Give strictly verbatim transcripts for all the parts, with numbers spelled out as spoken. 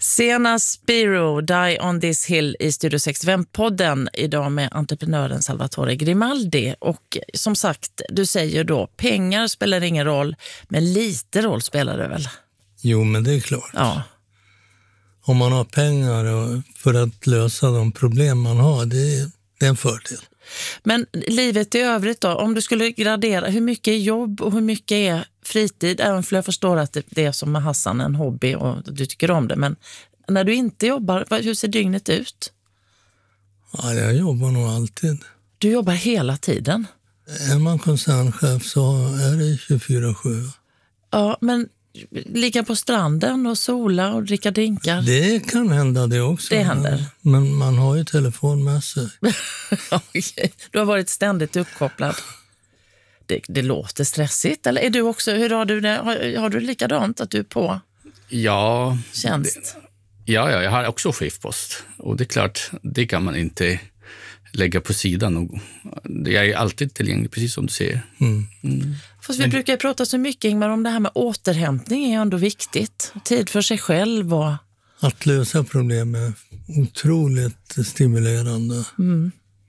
Sena Spiro, Die on this hill i Studio sextiofem-podden idag med entreprenören Salvatore Grimaldi. Och som sagt, du säger då, pengar spelar ingen roll, men lite roll spelar det väl? Jo, men det är klart. Ja. Om man har pengar för att lösa de problem man har, det är, det är en fördel. Men livet i övrigt då, om du skulle gradera, hur mycket är jobb och hur mycket är fritid? Även för jag förstår att det är som med Hassan en hobby och du tycker om det. Men när du inte jobbar, hur ser dygnet ut? Ja, jag jobbar nog alltid. Du jobbar hela tiden? Är man koncernchef så är det tjugofyra sju. Ja, men ligga på stranden och sola och dricka drinkar? Det kan hända det också. Det händer. Men man har ju telefon med sig. Okej. Du har varit ständigt uppkopplad. Det, det låter stressigt. Eller är du också, hur har du det? Har, har du likadant att du är på ja, tjänst? Det, ja, ja, jag har också chefpost. Och det är klart, det kan man inte lägga på sidan. Och jag är alltid tillgänglig, precis som du säger. Mm. Mm. Fast vi Men, brukar ju prata så mycket, Ingmar, om det här med återhämtning är ju ändå viktigt. Tid för sig själv och... Att lösa problem är otroligt stimulerande. Mm.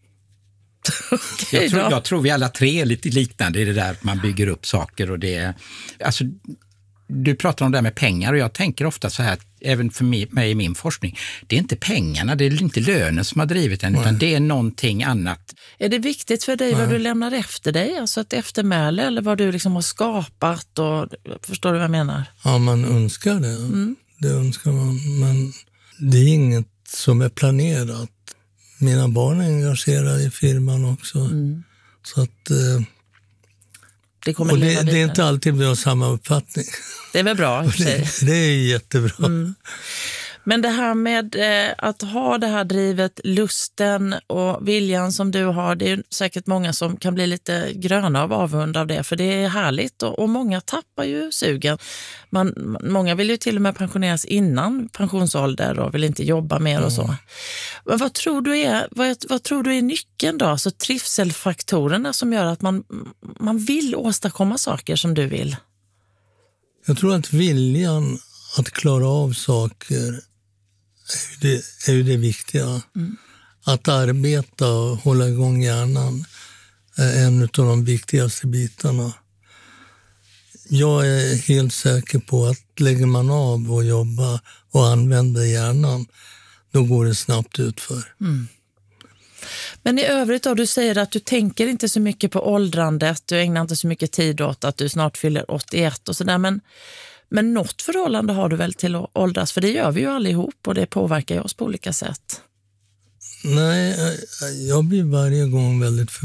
Okay, jag, tror, jag tror vi alla tre är lite liknande i det där att man bygger upp saker och det. Alltså, du pratar om det här med pengar och jag tänker ofta så här, även för mig, mig i min forskning, det är inte pengarna, det är inte lönen som har drivit den, utan det är någonting annat. Är det viktigt för dig vad du lämnar efter dig? Alltså ett eftermäle eller vad du liksom har skapat? Och, förstår du vad jag menar? Ja, man önskar det. Mm. Det önskar man, men det är inget som är planerat. Mina barn är engagerade i firman också. Mm. Så att... Eh, det kommer och det, det är inte alltid vi har samma uppfattning. Det är väl bra i och för sig. Det, det är jättebra. Mm. Men det här med eh, att ha det här drivet, lusten och viljan som du har, det är säkert många som kan bli lite gröna av avund av det, för det är härligt och, och många tappar ju sugen. Man, många vill ju till och med pensioneras innan pensionsålder och vill inte jobba mer och så. Men vad tror du är, vad, vad tror du är nyckeln då? Så trivselfaktorerna som gör att man, man vill åstadkomma saker som du vill? Jag tror att viljan att klara av saker är ju det, är ju det viktiga. Mm. Att arbeta och hålla igång hjärnan är en av de viktigaste bitarna. Jag är helt säker på att lägger man av och jobba och använda hjärnan, då går det snabbt utför. Mm. Men i övrigt då, du säger att du tänker inte så mycket på åldrandet, du ägnar inte så mycket tid åt att du snart fyller åttioett och sådär, men Men något förhållande har du väl till att åldras? För det gör vi ju allihop och det påverkar ju oss på olika sätt. Nej, jag blir varje gång väldigt